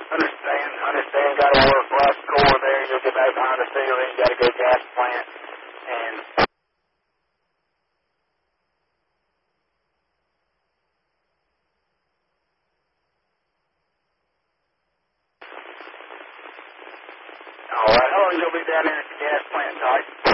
Understand. Got to work last core there. You'll get back behind the ceiling. Got to go gas plant. And all right, how long you gonna be down there at the gas plant, Ty?